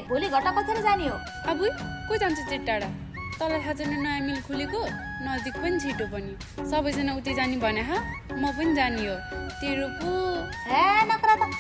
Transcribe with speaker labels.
Speaker 1: भोलि घटा कथेर जाने हो?
Speaker 2: अब को जान्छ चिट्टाडा? तँलाई थाहा छैन नयाँ मिल खुलेको, नजिक पनि छिटो पनि। सबैजना उतै जाने भने म पनि जाने हो। तेरो पो
Speaker 1: हे नकरा त